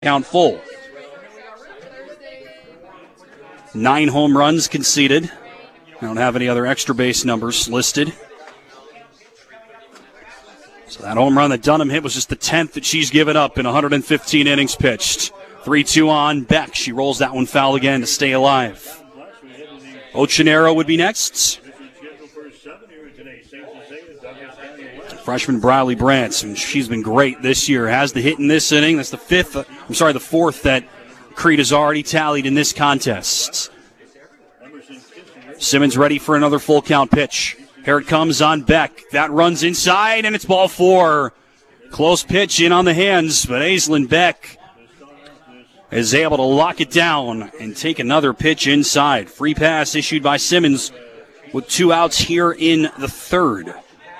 Count full. 9 home runs conceded. I don't have any other extra base numbers listed. So that home run that Dunham hit was just the 10th that she's given up in 115 innings pitched. 3-2 on Beck. She rolls that one foul again to stay alive. Ochenero would be next. Freshman Briley Brandt, and she's been great this year. Has the hit in this inning. That's the fourth that Crete has already tallied in this contest. Simmons ready for another full count pitch. Here it comes on Beck. That runs inside, and it's ball 4. Close pitch in on the hands, but Aislinn Beck is able to lock it down and take another pitch inside. Free pass issued by Simmons with 2 outs here in the third.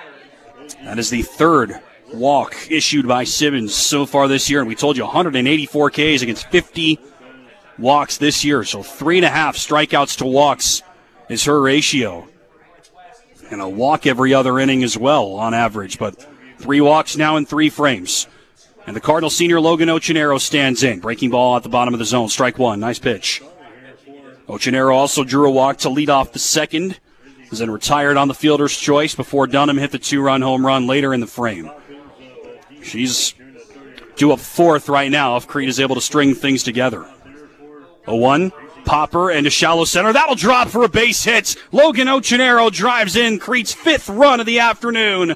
That is the third walk issued by Simmons so far this year. And we told you 184 Ks against 50 walks this year. So 3.5 strikeouts to walks is her ratio. And a walk every other inning as well on average. But 3 walks now in 3 frames. And the Cardinal senior Logan Ochenero stands in. Breaking ball at the bottom of the zone. Strike 1. Nice pitch. Ochenero also drew a walk to lead off the second. Was then retired on the fielder's choice before Dunham hit the 2-run home run later in the frame. She's due up 4th right now if Crete is able to string things together. 0-1, popper into shallow center. That'll drop for a base hit. Logan Ochenero drives in Crete's 5th run of the afternoon.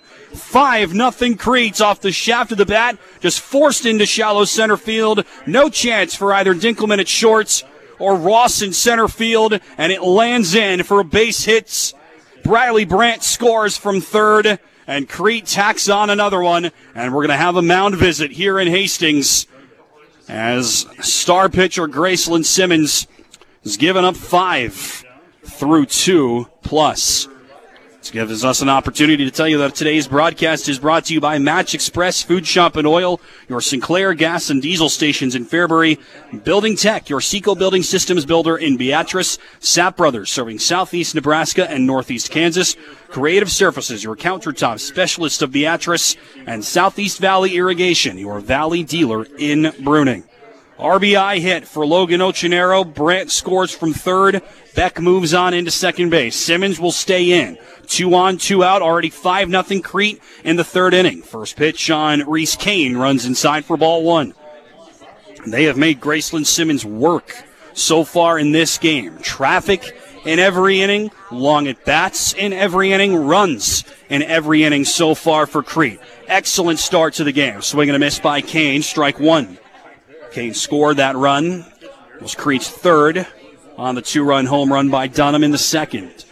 5-0 Crete off the shaft of the bat. Just forced into shallow center field. No chance for either Dinkelman at shorts or Ross in center field. And it lands in for a base hit. Briley Brandt scores from third, and Crete tacks on another one, and we're going to have a mound visit here in Hastings as star pitcher Gracelyn Simmons has given up 5 through 2+. This gives us an opportunity to tell you that today's broadcast is brought to you by Match Express Food Shop and Oil, your Sinclair gas and diesel stations in Fairbury, Building Tech, your Seco Building Systems builder in Beatrice, Sapp Brothers, serving southeast Nebraska and northeast Kansas, Creative Surfaces, your countertop specialist of Beatrice, and Southeast Valley Irrigation, your valley dealer in Bruning. RBI hit for Logan Ochenero. Brandt scores from third. Beck moves on into second base. Simmons will stay in. 2 on, 2 out. Already 5-0 Crete in the third inning. First pitch on Reese Kane runs inside for ball 1. They have made Gracelyn Simmons work so far in this game. Traffic in every inning. Long at bats in every inning. Runs in every inning so far for Crete. Excellent start to the game. Swing and a miss by Kane. Strike 1. Kane scored that run. It was Crete's third on the 2-run home run by Dunham in the second.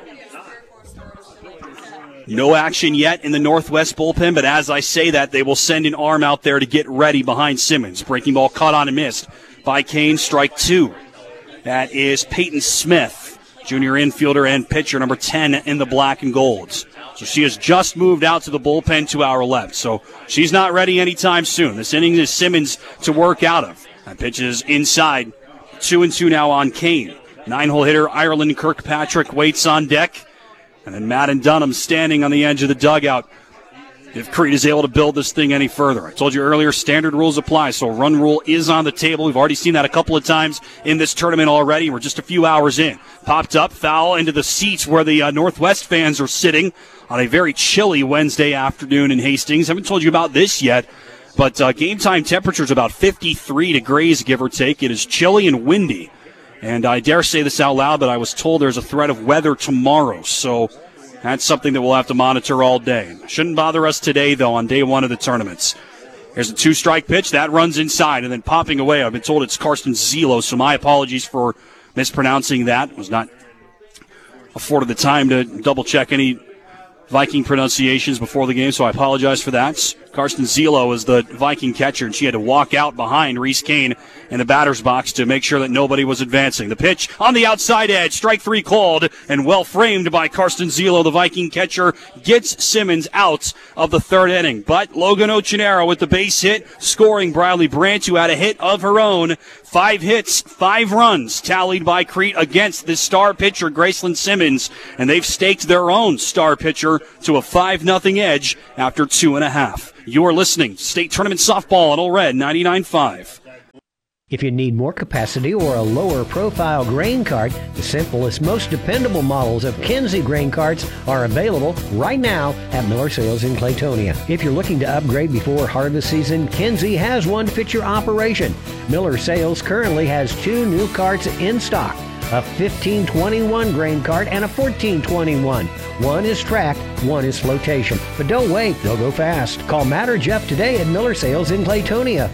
No action yet in the Northwest bullpen, but as I say that, they will send an arm out there to get ready behind Simmons. Breaking ball caught on and missed by Kane. Strike 2. That is Peyton Smith, junior infielder and pitcher, number 10 in the black and golds. So she has just moved out to the bullpen to our left. So she's not ready anytime soon. This inning is Simmons to work out of. That pitch is inside. 2-2 now on Kane. 9-hole hitter Ireland Kirkpatrick waits on deck. And then Matt and Dunham standing on the edge of the dugout if Crete is able to build this thing any further. I told you earlier, standard rules apply, so run rule is on the table. We've already seen that a couple of times in this tournament already. We're just a few hours in. Popped up, foul into the seats where the Northwest fans are sitting on a very chilly Wednesday afternoon in Hastings. Haven't told you about this yet, but game time temperature is about 53 degrees, give or take. It is chilly and windy. And I dare say this out loud, but I was told there's a threat of weather tomorrow, so that's something that we'll have to monitor all day. Shouldn't bother us today, though, on day 1 of the tournaments. Here's a 2-strike pitch. That runs inside, and then popping away. I've been told it's Karsten Zelo, so my apologies for mispronouncing that. Was not afforded the time to double-check any Viking pronunciations before the game, so I apologize for that. Karsten Zelo is the Viking catcher, and she had to walk out behind Reese Kane in the batter's box to make sure that nobody was advancing. The pitch on the outside edge, strike 3 called, and well framed by Karsten Zelo, the Viking catcher, gets Simmons out of the third inning. But Logan Ochenero with the base hit, scoring Briley Brandt, who had a hit of her own. 5 hits, 5 runs tallied by Crete against this star pitcher, Gracelyn Simmons, and they've staked their own star pitcher to a 5-0 edge after 2.5. You're listening to State Tournament Softball on Ole Red 99.5. If you need more capacity or a lower profile grain cart, the simplest, most dependable models of Kinze grain carts are available right now at Miller Sales in Claytonia. If you're looking to upgrade before harvest season, Kinze has one to fit your operation. Miller Sales currently has 2 new carts in stock, a 1521 grain cart and a 1421. One is tracked, one is flotation. But don't wait, they'll go fast. Call Matt or Jeff today at Miller Sales in Claytonia,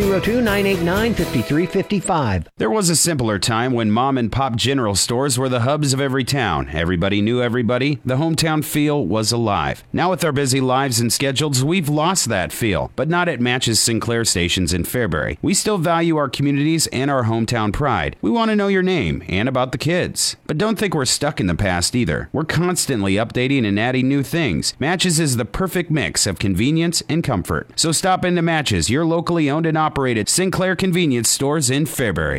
402-989-5355. There was a simpler time when mom and pop general stores were the hubs of every town. Everybody knew everybody. The hometown feel was alive. Now with our busy lives and schedules, we've lost that feel, but not at Matches Sinclair stations in Fairbury. We still value our communities and our hometown pride. We want to know your name and about the kids. But don't think we're stuck in the past either. We're constantly updating and adding new things. Matches is the perfect mix of convenience and comfort. So stop into Matches, your locally owned and operated Sinclair convenience stores in Fairbury.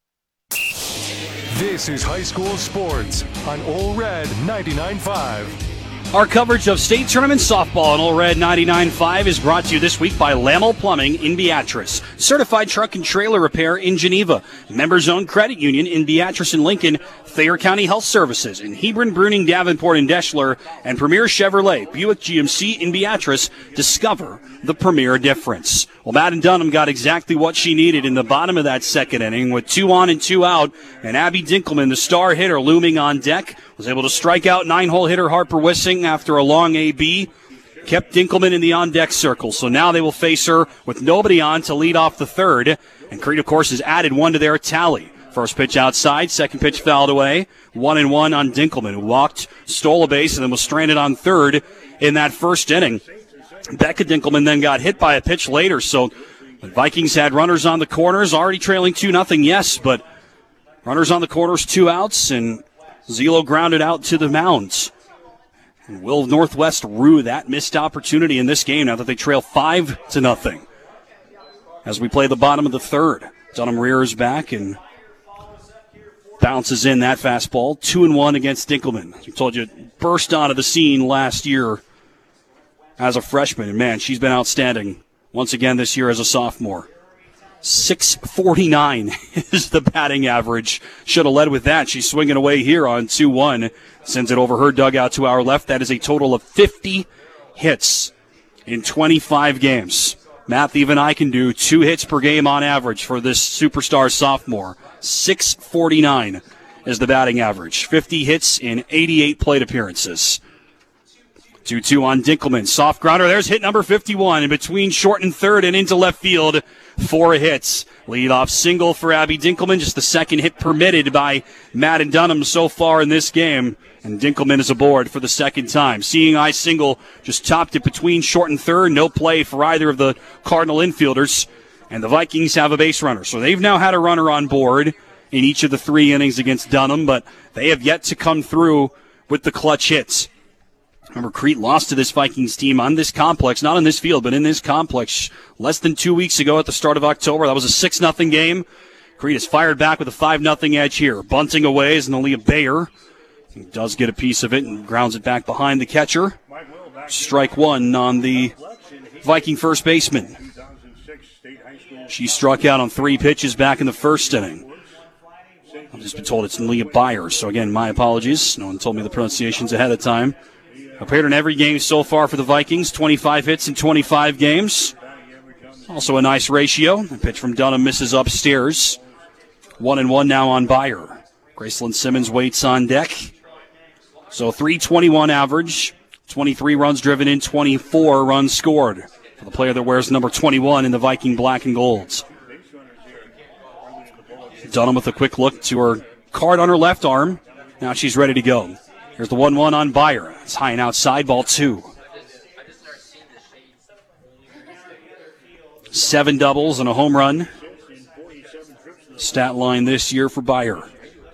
This is high school sports on Ole Red 99.5. Our coverage of state tournament softball on Ole Red 99.5 is brought to you this week by Lamel Plumbing in Beatrice, certified truck and trailer repair in Geneva, members-owned credit union in Beatrice and Lincoln, Thayer County Health Services in Hebron, Bruning, Davenport, and Deschler, and Premier Chevrolet, Buick GMC in Beatrice. Discover the premier difference. Well, Madden Dunham got exactly what she needed in the bottom of that second inning with 2 on and 2 out, and Abby Dinkelman, the star hitter, looming on deck, was able to strike out 9-hole hitter Harper Wissing after a long AB, kept Dinkelman in the on-deck circle. So now they will face her with nobody on to lead off the third, and Creed, of course, has added 1 to their tally. First pitch outside, second pitch fouled away, 1-1 on Dinkelman, who walked, stole a base, and then was stranded on third in that first inning. Becca Dinkelman then got hit by a pitch later, so the Vikings had runners on the corners, already trailing 2-0, yes, but runners on the corners, 2 outs, and Zelo grounded out to the mound. And will Northwest rue that missed opportunity in this game now that they trail 5-0? As we play the bottom of the third, Dunham rears back and bounces in that fastball. 2-1 against Dinkelman. As we told you, burst onto the scene last year as a freshman. And, man, she's been outstanding once again this year as a sophomore. 649 is the batting average. Should have led with that. She's swinging away here on 2-1. Sends it over her dugout to our left. That is a total of 50 hits in 25 games. Math even I can do. 2 hits per game on average for this superstar sophomore. 649 is the batting average. 50 hits in 88 plate appearances. 2-2 on Dinkelman. Soft grounder. There's hit number 51 in between short and third and into left field. 4 hits. Leadoff single for Abby Dinkelman. Just the second hit permitted by Madden Dunham so far in this game. And Dinkelman is aboard for the second time. Seeing eye single just topped it between short and third. No play for either of the Cardinal infielders. And the Vikings have a base runner. So they've now had a runner on board in each of the 3 innings against Dunham, but they have yet to come through with the clutch hits. Remember, Crete lost to this Vikings team on this complex, not on this field, but in this complex, less than 2 weeks ago at the start of October. That was a 6-0 game. Crete has fired back with a 5-0 edge here. Bunting away is Nalia Bayer. He does get a piece of it and grounds it back behind the catcher. Strike 1 on the Viking first baseman. She struck out on 3 pitches back in the first inning. I've just been told it's Nalia Bayer, so again, my apologies. No one told me the pronunciations ahead of time. Appeared in every game so far for the Vikings, 25 hits in 25 games. Also a nice ratio. The pitch from Dunham misses upstairs. 1-1 now on Bayer. Graceland Simmons waits on deck. So 321 average, 23 runs driven in, 24 runs scored for the player that wears number 21 in the Viking black and golds. Dunham with a quick look to her card on her left arm. Now she's ready to go. Here's the 1-1 on Bayer. It's high and outside, ball 2. 7 doubles and a home run. Stat line this year for Bayer.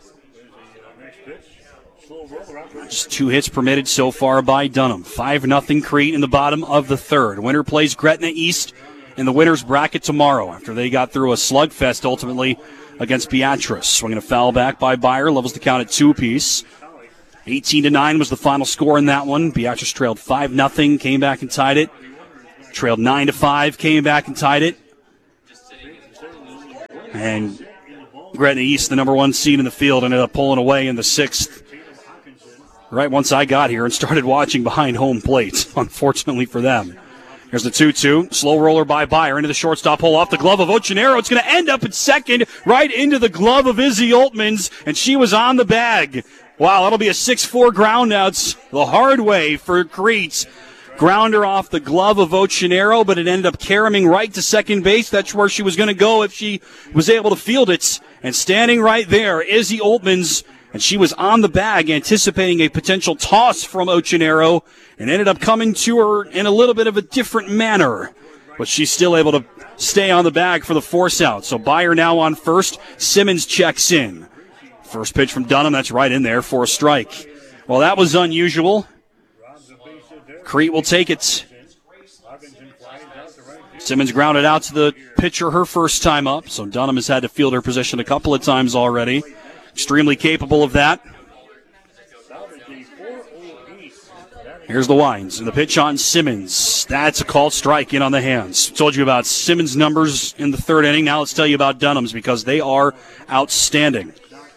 Just 2 hits permitted so far by Dunham. 5-0 Crete in the bottom of the third. Winner plays Gretna East in the winner's bracket tomorrow after they got through a slugfest ultimately against Beatrice. Swinging a foul back by Bayer, levels the count at 2 apiece. 18-9 was the final score in that one. Beatrice trailed 5-0, came back and tied it. Trailed 9-5, came back and tied it. And Gretna East, the number 1 seed in the field, ended up pulling away in the 6th. Right once I got here and started watching behind home plate, unfortunately for them. Here's the 2-2. Slow roller by Byer into the shortstop hole off the glove of Ochenero. It's going to end up at second, right into the glove of Izzy Oltmans, and she was on the bag. Wow, that'll be a 6-4 ground outs the hard way for Crete. Grounder off the glove of Ochenero, but it ended up caroming right to second base. That's where she was going to go if she was able to field it. And standing right there, Izzy Oltmans, and she was on the bag anticipating a potential toss from Ochenero, and ended up coming to her in a little bit of a different manner. But she's still able to stay on the bag for the force out. So Byer now on first. Simmons checks in. First pitch from Dunham, that's right in there for a strike. Well, that was unusual. Crete will take it. Simmons grounded out to the pitcher her first time up, so Dunham has had to field her position a couple of times already. Extremely capable of that. Here's the winds, and the pitch on Simmons. That's a called strike in on the hands. Told you about Simmons' numbers in the 3rd inning. Now let's tell you about Dunham's because they are outstanding.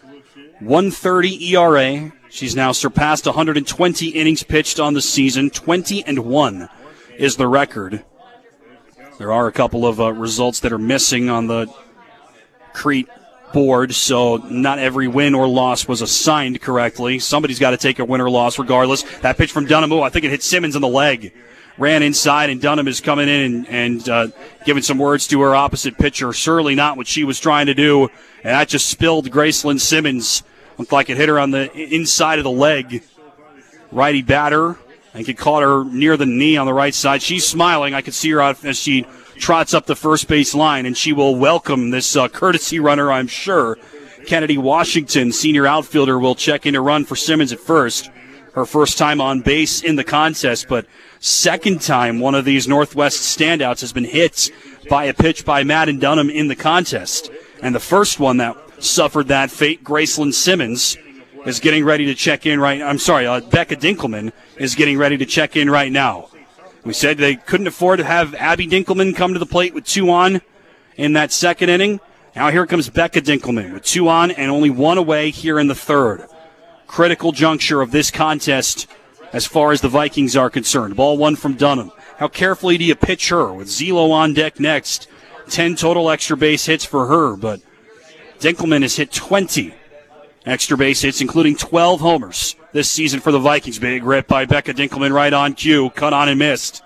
1.30 ERA. She's now surpassed 120 innings pitched on the season. 20-1 is the record. There are a couple of results that are missing on the Crete board, so not every win or loss was assigned correctly. Somebody's got to take a win or loss regardless. That pitch from Dunham, I think it hit Simmons in the leg. Ran inside, and Dunham is coming in and giving some words to her opposite pitcher. Surely not what she was trying to do, and that just spilled Graceland Simmons. Looked like it hit her on the inside of the leg. Righty batter. I think it caught her near the knee on the right side. She's smiling. I can see her out as she trots up the first base line, and she will welcome this courtesy runner, I'm sure. Kennedy Washington, senior outfielder, will check in to run for Simmons at first. Her first time on base in the contest, but second time one of these Northwest standouts has been hit by a pitch by Madden Dunham in the contest. And the first one that suffered that fate, Graceland Simmons, is getting ready to check in Becca Dinkelman is getting ready to check in right now. We said they couldn't afford to have Abby Dinkelman come to the plate with 2 on in that 2nd inning. Now here comes Becca Dinkelman with 2 on and only 1 away here in the 3rd. Critical juncture of this contest as far as the Vikings are concerned. Ball 1 from Dunham. How carefully do you pitch her with Zelo on deck next? 10 total extra base hits for her, but Dinkelman has hit 20 extra base hits, including 12 homers this season for the Vikings. Big rip by Becca Dinkelman right on cue. Cut on and missed.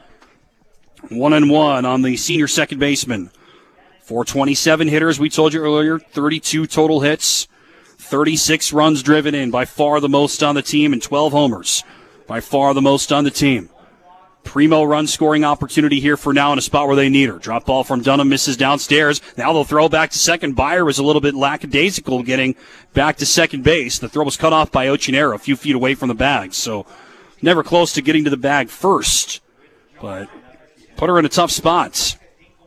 1-1 on the senior second baseman. 427 hitters, we told you earlier. 32 total hits. 36 runs driven in, by far the most on the team, and 12 homers. By far the most on the team. Primo run scoring opportunity here for now in a spot where they need her. Drop ball from Dunham, misses downstairs. Now they'll throw back to second. Byer was a little bit lackadaisical getting back to second base. The throw was cut off by Ochenero a few feet away from the bag. So never close to getting to the bag first. But put her in a tough spot.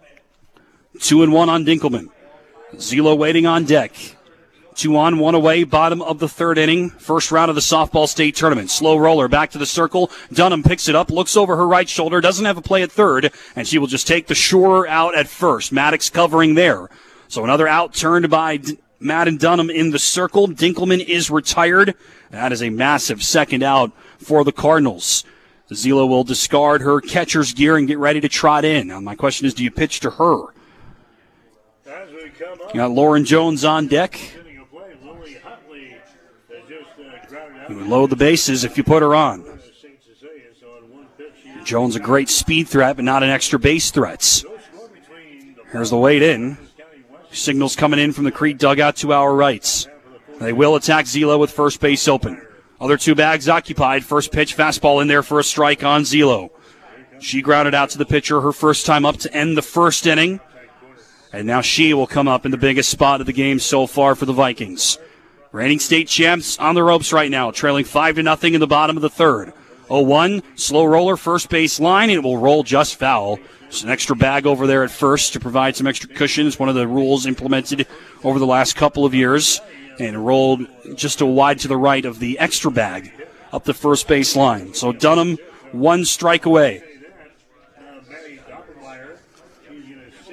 2-1 on Dinkelman. Zelo waiting on deck. 2 on, 1 away, bottom of the 3rd inning. First round of the softball state tournament. Slow roller back to the circle. Dunham picks it up, looks over her right shoulder, doesn't have a play at 3rd, and she will just take the shore out at first. Maddox covering there. So another out turned by Madden Dunham in the circle. Dinkelman is retired. That is a massive second out for the Cardinals. Zelo will discard her catcher's gear and get ready to trot in. Now my question is, do you pitch to her? You got Lauren Jones on deck. You would load the bases if you put her on. Jones a great speed threat, but not an extra base threat. Here's the weight in. Signals coming in from the Crete dugout to our rights. They will attack Zelo with first base open. Other 2 bags occupied. First pitch, fastball in there for a strike on Zelo. She grounded out to the pitcher her first time up to end the 1st inning. And now she will come up in the biggest spot of the game so far for the Vikings. Reigning state champs on the ropes right now, trailing 5-0 in the bottom of the 3rd. 0-1, slow roller, first base line, and it will roll just foul. There's an extra bag over there at first to provide some extra cushion. It's one of the rules implemented over the last couple of years. And rolled just a wide to the right of the extra bag up the first base line. So Dunham, 1 strike away.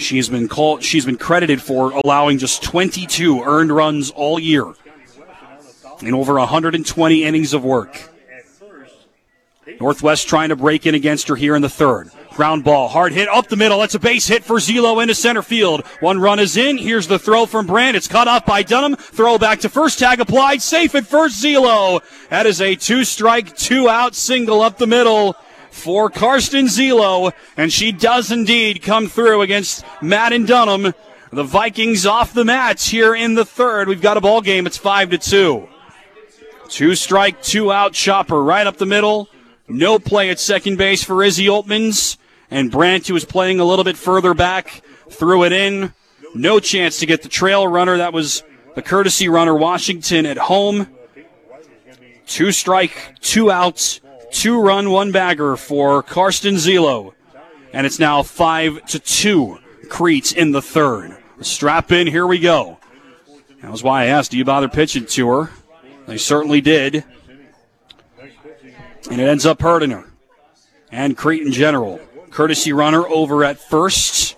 She's been credited for allowing just 22 earned runs all year in over 120 innings of work. Northwest trying to break in against her here in the third. Ground ball, hard hit up the middle. That's a base hit for Zelo into center field. One run is in. Here's the throw from Brandt. It's cut off by Dunham. Throw back to first, tag applied. Safe at first, Zelo. That is a 2-strike, 2-out single up the middle for Karsten Zelo. And she does indeed come through against Madden Dunham. The Vikings off the mats here in the third. We've got a ball game. It's 5-2. 2-strike, 2-out chopper right up the middle. No play at second base for Izzy Oltmans. And Brandt, who was playing a little bit further back, threw it in. No chance to get the trail runner. That was the courtesy runner, Washington, at home. 2-strike, 2-out, 2-run, 1-bagger for Karsten Zelo. And it's now 5-2. Crete in the third. Strap in, here we go. That was why I asked, do you bother pitching to her? They certainly did. And it ends up hurting her. And Crete in general. Courtesy runner over at first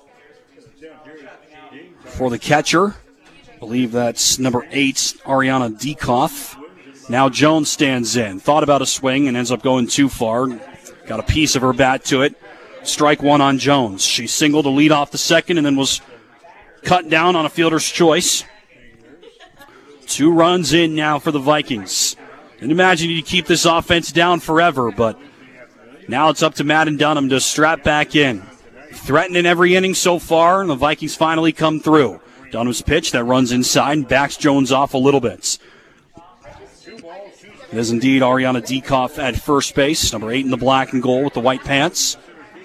for the catcher. I believe that's number 8, Ariana Diekoff. Now Jones stands in. Thought about a swing and ends up going too far. Got a piece of her bat to it. Strike one on Jones. She singled to lead off the second and then was cut down on a fielder's choice. 2 runs in now for the Vikings. Didn't imagine you'd keep this offense down forever, but now it's up to Madden Dunham to strap back in. Threatening every inning so far, and the Vikings finally come through. Dunham's pitch that runs inside and backs Jones off a little bit. It is indeed Ariana Diekoff at first base, number 8 in the black and gold with the white pants.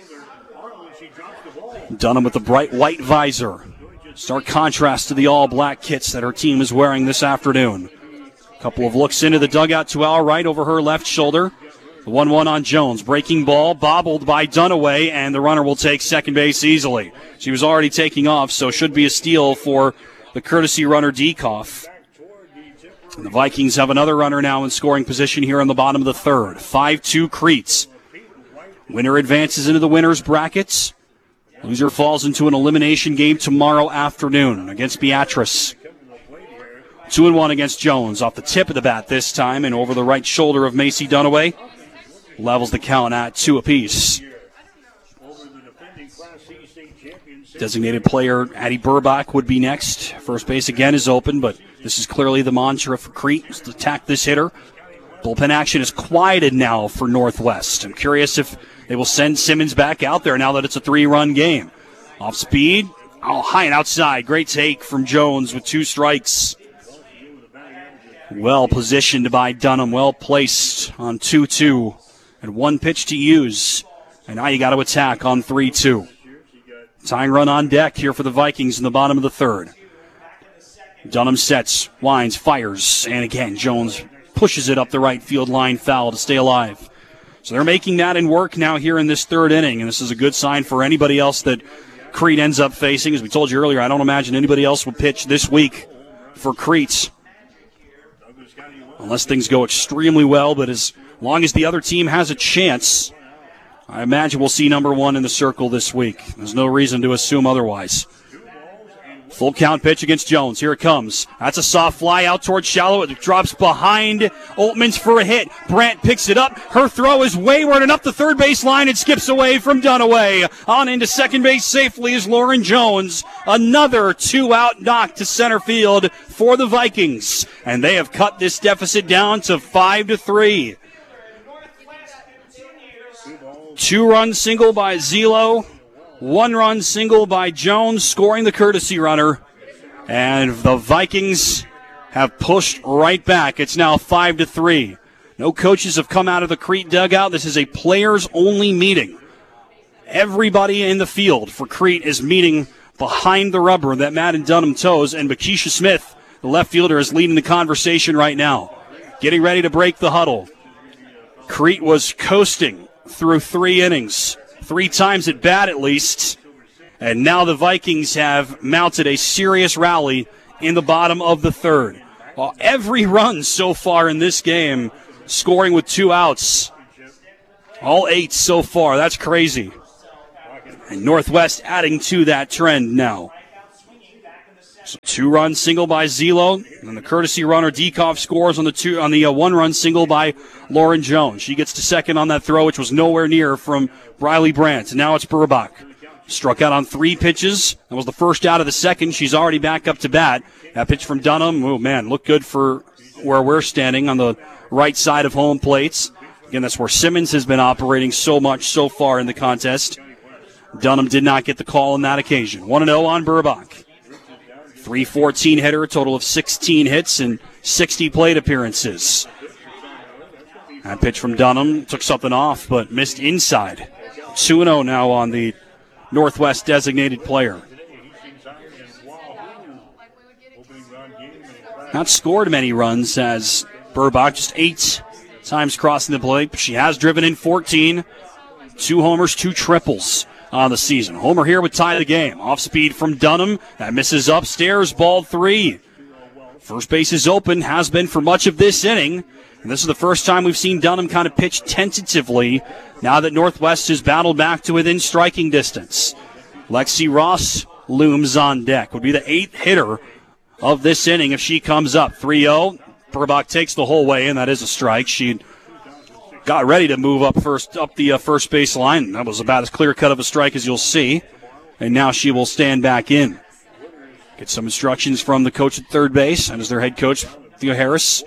Dunham with the bright white visor. Stark contrast to the all-black kits that her team is wearing this afternoon. Couple of looks into the dugout to our right over her left shoulder. The 1-1 on Jones. Breaking ball, bobbled by Dunaway, and the runner will take second base easily. She was already taking off, so should be a steal for the courtesy runner Diekoff. And the Vikings have another runner now in scoring position here on the bottom of the third. 5-2 Crete. Winner advances into the winner's brackets. Loser falls into an elimination game tomorrow afternoon against Beatrice. 2-1 against Jones. Off the tip of the bat this time and over the right shoulder of Macy Dunaway. Levels the count at 2 apiece. Designated player Addie Burbach would be next. First base again is open, but this is clearly the mantra for Crete, is to attack this hitter. Bullpen action is quieted now for Northwest. I'm curious if they will send Simmons back out there now that it's a 3-run game. Off speed, high and outside. Great take from Jones with 2 strikes. Well positioned by Dunham, well placed on 2-2. And 1 pitch to use. And now you got to attack on 3-2. Tying run on deck here for the Vikings in the bottom of the third. Dunham sets, winds, fires, and again, Jones pushes it up the right field line, foul to stay alive. So they're making that in work now here in this third inning, and this is a good sign for anybody else that Crete ends up facing. As we told you earlier, I don't imagine anybody else will pitch this week for Crete, unless things go extremely well, but as long as the other team has a chance, I imagine we'll see number 1 in the circle this week. There's no reason to assume otherwise. Full count pitch against Jones. Here it comes. That's a soft fly out towards shallow. It drops behind Oltmans for a hit. Brandt picks it up. Her throw is wayward and up the third base line. It skips away from Dunaway. On into second base safely is Lauren Jones. Another 2-out knock to center field for the Vikings. And they have cut this deficit down to 5-3. 2-run single by Zelo. 1-run single by Jones, scoring the courtesy runner. And the Vikings have pushed right back. It's now 5-3. No coaches have come out of the Crete dugout. This is a players-only meeting. Everybody in the field for Crete is meeting behind the rubber that Madden Dunham toes, and Makisha Smith, the left fielder, is leading the conversation right now. Getting ready to break the huddle. Crete was coasting through 3 innings. 3 times at bat at least. And now the Vikings have mounted a serious rally in the bottom of the third. Well, every run so far in this game scoring with 2 outs. All 8 so far. That's crazy. And Northwest adding to that trend now. So 2-run single by Zelo, and the courtesy runner Dekoff scores on the 1-run single by Lauren Jones. She gets to second on that throw, which was nowhere near from Briley Brandt. And now it's Burbach. Struck out on 3 pitches. That was the first out of the second. She's already back up to bat. That pitch from Dunham, oh man, looked good for where we're standing on the right side of home plates. Again, that's where Simmons has been operating so much so far in the contest. Dunham did not get the call on that occasion. 1-0 on Burbach. 314 hitter, a total of 16 hits and 60 plate appearances. That pitch from Dunham took something off, but missed inside. 2-0 now on the Northwest designated player. Not scored many runs as Burbach, just 8 times crossing the plate, but she has driven in 14. 2 homers, 2 triples on the season. Homer here would tie the game. Off speed from Dunham. That misses upstairs. Ball 3. First base is open. Has been for much of this inning. And this is the first time we've seen Dunham kind of pitch tentatively now that Northwest has battled back to within striking distance. Lexi Ross looms on deck. Would be the 8th hitter of this inning if she comes up. 3-0. Burbach takes the whole way, and that is a strike. She got ready to move up the first base line. That was about as clear cut of a strike as you'll see. And now she will stand back in. Get some instructions from the coach at third base, and as their head coach, Theo Harris.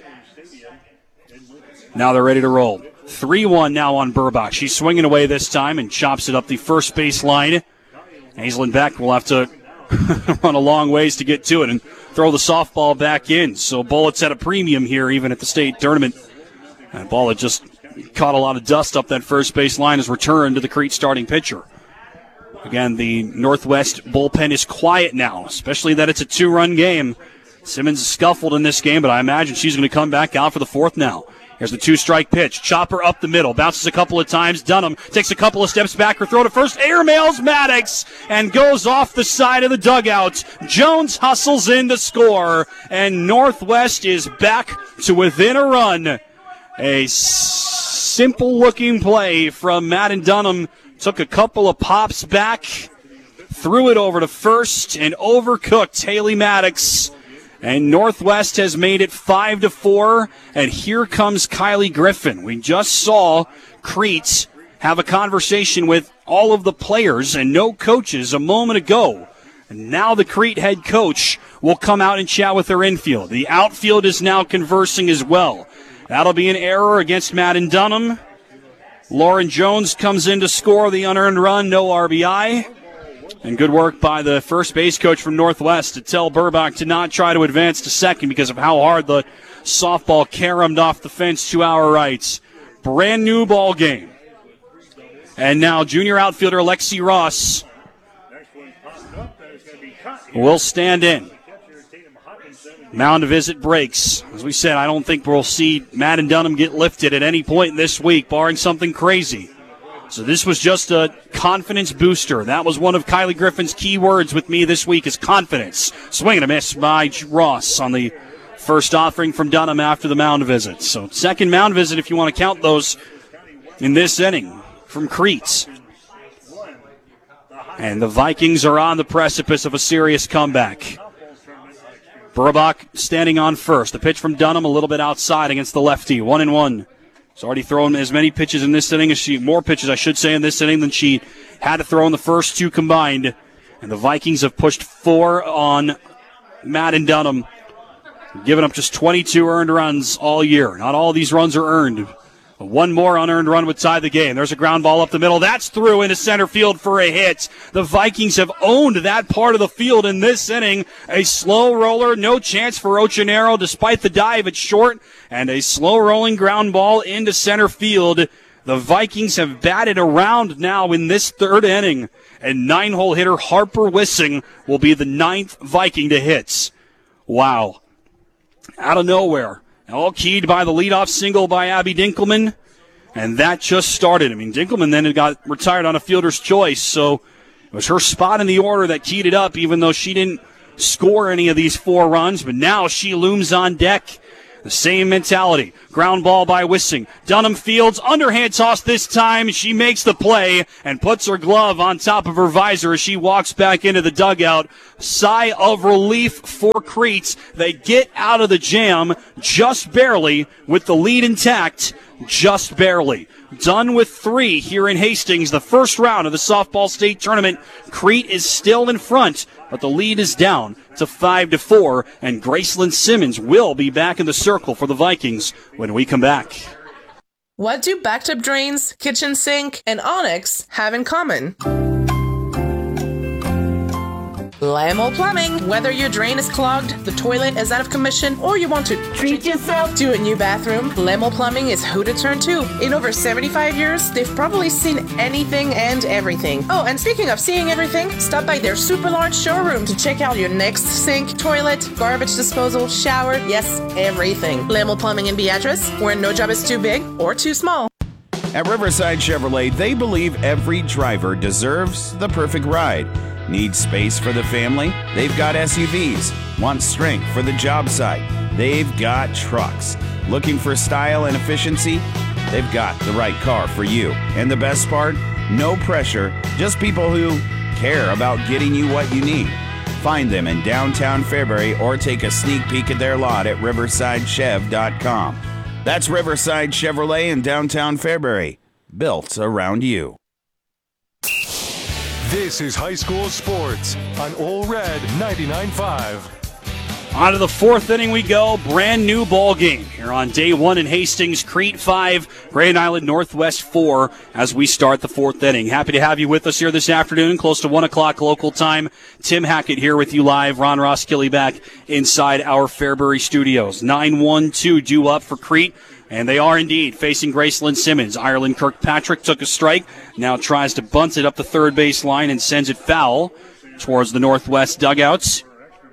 Now they're ready to roll. 3-1 now on Burbach. She's swinging away this time and chops it up the first base line. Aislinn Beck will have to run a long ways to get to it and throw the softball back in. So Bullets at a premium here, even at the state tournament. That ball had just caught a lot of dust up that first base line is returned to the Crete starting pitcher. Again, the Northwest bullpen is quiet now, especially that it's a 2-run game. Simmons scuffled in this game, but I imagine she's going to come back out for the 4th now. Here's the 2-strike pitch. Chopper up the middle. Bounces a couple of times. Dunham takes a couple of steps back. Her throw to first. Airmails Maddox and goes off the side of the dugout. Jones hustles in to score, and Northwest is back to within a run. A simple-looking play from Madden Dunham. Took a couple of pops back, threw it over to first, and overcooked Haley Maddox. And Northwest has made it 5-4, and here comes Kylie Griffin. We just saw Crete have a conversation with all of the players and no coaches a moment ago. And now the Crete head coach will come out and chat with their infield. The outfield is now conversing as well. That'll be an error against Madden Dunham. Lauren Jones comes in to score the unearned run, no RBI. And good work by the first base coach from Northwest to tell Burbach to not try to advance to second because of how hard the softball caromed off the fence to our right. Brand new ball game. And now junior outfielder Lexi Ross will stand in. Mound visit breaks. As we said, I don't think we'll see Madden Dunham get lifted at any point this week, barring something crazy. So this was just a confidence booster. That was one of Kylie Griffin's key words with me this week is confidence. Swing and a miss by Ross on the first offering from Dunham after the mound visit. So second mound visit if you want to count those in this inning from Crete. And the Vikings are on the precipice of a serious comeback. Burbach standing on first. The pitch from Dunham a little bit outside against the lefty. 1-1. She's already thrown as many pitches in this inning more pitches, I should say, in this inning than she had to throw in the first 2 combined. And the Vikings have pushed 4 on Madden Dunham, giving up just 22 earned runs all year. Not all these runs are earned. But 1 more unearned run would tie the game. There's a ground ball up the middle. That's through into center field for a hit. The Vikings have owned that part of the field in this inning. A slow roller, no chance for Ochenero despite the dive. It's short. And a slow-rolling ground ball into center field. The Vikings have batted around now in this 3rd inning. And 9-hole hitter Harper Wissing will be the 9th Viking to hit. Wow. Out of nowhere. All keyed by the leadoff single by Abby Dinkelman. And that just started. I mean, Dinkelman then got retired on a fielder's choice. So it was her spot in the order that keyed it up, even though she didn't score any of these 4 runs. But now she looms on deck. The same mentality. Ground ball by Wissing. Dunham fields, underhand toss this time. She makes the play and puts her glove on top of her visor as she walks back into the dugout. Sigh of relief for Crete. They get out of the jam just barely with the lead intact, just barely. Done with 3 here in Hastings, the first round of the softball state tournament. Crete is still in front, but the lead is down to 5-4, and Graceland Simmons will be back in the circle for the Vikings when we come back. What do bathtub drains, kitchen sink, and Onyx have in common? Lamel Plumbing. Whether your drain is clogged, the toilet is out of commission, or you want to treat yourself to a new bathroom, Lamel Plumbing is who to turn to. In over 75 years, they've probably seen anything and everything. Oh, and speaking of seeing everything, stop by their super large showroom to check out your next sink, toilet, garbage disposal, shower, yes, everything. Lamel Plumbing in Beatrice, where no job is too big or too small. At Riverside Chevrolet, they believe every driver deserves the perfect ride. Need space for the family? They've got SUVs. Want strength for the job site? They've got trucks. Looking for style and efficiency? They've got the right car for you. And the best part? No pressure, just people who care about getting you what you need. Find them in downtown Fairbury or take a sneak peek at their lot at riversidechev.com. That's Riverside Chevrolet in downtown Fairbury. Built around you. This is high school sports on Ole Red 99.5. On to the 4th inning we go. Brand new ball game here on day 1 in Hastings. Crete 5, Grand Island Northwest 4 as we start the 4th inning. Happy to have you with us here this afternoon, close to 1 o'clock local time. Tim Hackett here with you live. Ron Roskilly back inside our Fairbury studios. 9-1-2 due up for Crete. And they are indeed facing Graceland Simmons. Ireland Kirkpatrick took a strike, now tries to bunt it up the third base line and sends it foul towards the northwest dugouts.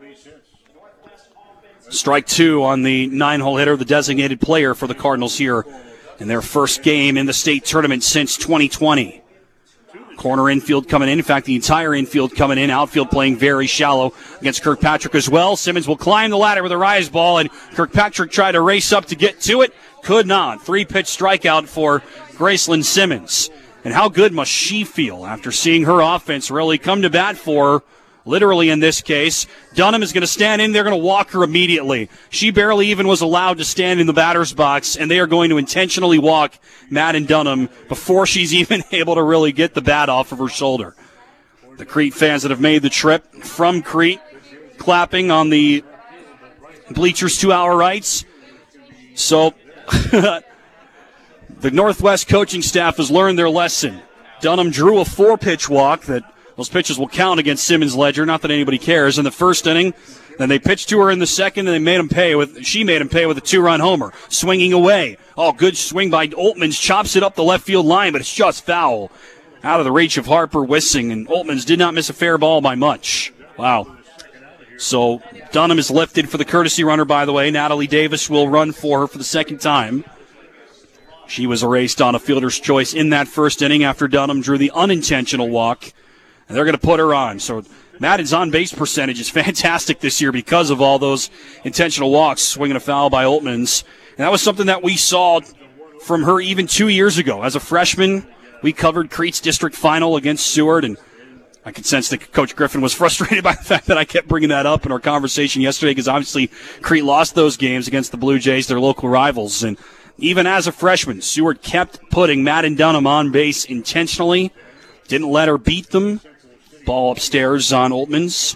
Strike 2 on the 9-hole hitter, the designated player for the Cardinals here in their first game in the state tournament since 2020. Corner infield coming in. In fact, the entire infield coming in. Outfield playing very shallow against Kirkpatrick as well. Simmons will climb the ladder with a rise ball, and Kirkpatrick tried to race up to get to it. Could not. 3-pitch strikeout for Graceland Simmons. And how good must she feel after seeing her offense really come to bat for her, literally in this case. Dunham is going to stand in. They're going to walk her immediately. She barely even was allowed to stand in the batter's box, and they are going to intentionally walk Madden Dunham before she's even able to really get the bat off of her shoulder. The Crete fans that have made the trip from Crete clapping on the bleachers to our rights. So the Northwest coaching staff has learned their lesson. Dunham drew a 4-pitch walk that those pitches will count against Simmons' ledger. Not that anybody cares. In the first inning, then they pitched to her in the second, and she made him pay with a 2-run homer. Swinging away. Oh, good swing by Oltmans. Chops it up the left field line, but it's just foul. Out of the reach of Harper Wissing, and Oltmans did not miss a fair ball by much. Wow. So Dunham is lifted for the courtesy runner, by the way. Natalie Davis will run for her for the second time. She was erased on a fielder's choice in that first inning after Dunham drew the unintentional walk. And they're going to put her on. So Madden's on-base percentage is fantastic this year because of all those intentional walks, swinging a foul by Oltmans. And that was something that we saw from her even 2 years ago. As a freshman, we covered Crete's district final against Seward, and I could sense that Coach Griffin was frustrated by the fact that I kept bringing that up in our conversation yesterday because obviously Crete lost those games against the Blue Jays, their local rivals. And even as a freshman, Seward kept putting Madden Dunham on base intentionally, didn't let her beat them. Ball upstairs on Oltmans,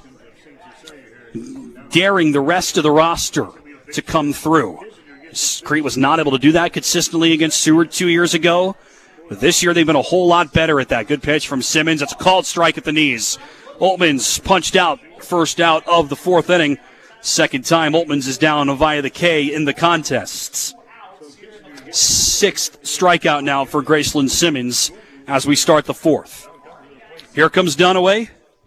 daring the rest of the roster to come through. Crete was not able to do that consistently against Seward 2 years ago. But this year they've been a whole lot better at that. Good pitch from Simmons. That's a called strike at the knees. Oltmans punched out, first out of the 4th inning. Second time Oltmans is down via the K in the contests. 6th strikeout now for Graceland Simmons as we start the 4th. Here comes Dunaway.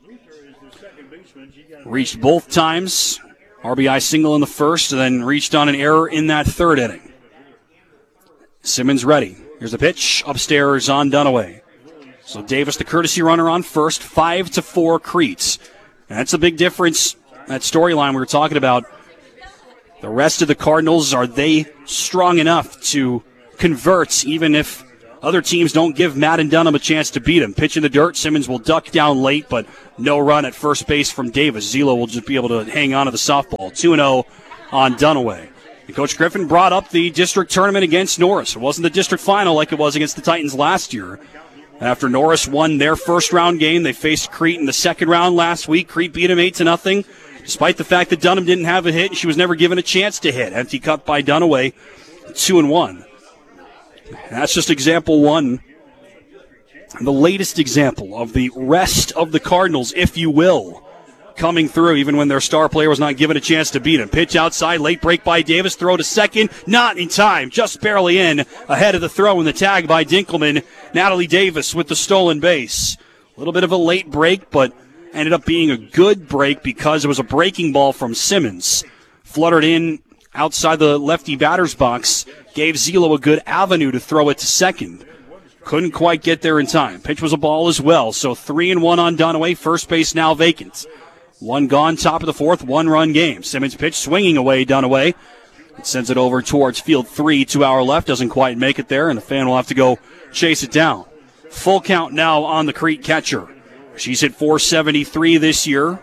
Reached both times. RBI single in the first, and then reached on an error in that 3rd inning. Simmons ready. Here's the pitch. Upstairs on Dunaway. So Davis, the courtesy runner on first. 5-4 Crete. And that's a big difference. That storyline we were talking about. The rest of the Cardinals, are they strong enough to convert even if other teams don't give Matt and Dunham a chance to beat him? Pitch in the dirt. Simmons will duck down late, but no run at first base from Davis. Zilo will just be able to hang on to the softball. 2-0 on Dunaway. And Coach Griffin brought up the district tournament against Norris. It wasn't the district final like it was against the Titans last year. After Norris won their first round game, they faced Crete in the second round last week. Crete beat them 8-0, despite the fact that Dunham didn't have a hit and she was never given a chance to hit. Empty cut by Dunaway, 2-1. That's just example one, the latest example of the rest of the Cardinals, if you will, coming through even when their star player was not given a chance to beat him. Pitch outside, late break by Davis, throw to second, not in time, just barely in, ahead of the throw and the tag by Dinkelman. Natalie Davis with the stolen base. A little bit of a late break, but ended up being a good break because it was a breaking ball from Simmons. Fluttered in outside the lefty batter's box, gave Zilo a good avenue to throw it to second. Couldn't quite get there in time. Pitch was a ball as well, so 3-1 on Dunaway. First base now vacant. One gone, top of the fourth, one-run game. Simmons pitch swinging away, Dunaway. It sends it over towards field 3, 2 hour left. Doesn't quite make it there, and the fan will have to go chase it down. Full count now on the Crete catcher. She's hit .473 this year.